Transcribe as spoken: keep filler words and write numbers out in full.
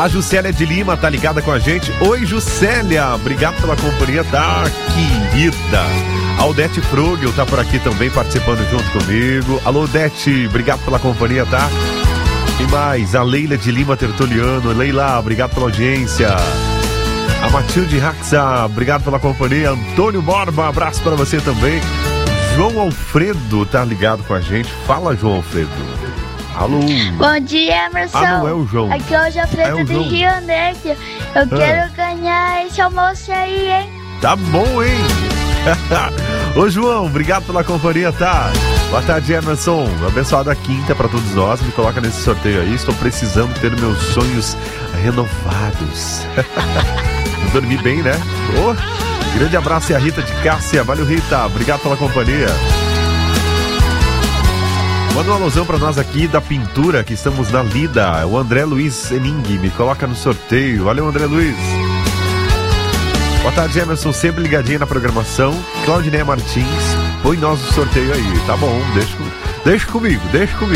A Juscelia de Lima tá ligada com a gente. Oi, Juscelia, obrigado pela companhia, tá, querida. A Odete Frogel tá por aqui também participando junto comigo. Alô, Odete, obrigado pela companhia, tá? E mais, a Leila de Lima Tertuliano. Leila, obrigado pela audiência. A Matilde Raxa, obrigado pela companhia. Antônio Borba, abraço para você também. João Alfredo tá ligado com a gente. Fala, João Alfredo. Alô. Bom dia, Emerson. Ah, não é o João. Aqui é o João Alfredo é o de João. Rio Negro. Eu ah. quero ganhar esse almoço aí, hein? Tá bom, hein? Ô, João, obrigado pela companhia, tá? Boa tarde, Emerson. Abençoada quinta pra todos nós. Me coloca nesse sorteio aí. Estou precisando ter meus sonhos renovados. Dormi bem, né? Oh, grande abraço e a Rita de Cássia. Valeu, Rita. Obrigado pela companhia. Manda uma alusão pra nós aqui da pintura, que estamos na lida. O André Luiz Ening me coloca no sorteio. Valeu, André Luiz. Boa tarde, Emerson. Sempre ligadinha na programação. Claudineia Martins, põe nós no sorteio aí. Tá bom, deixa, deixa comigo, deixa comigo.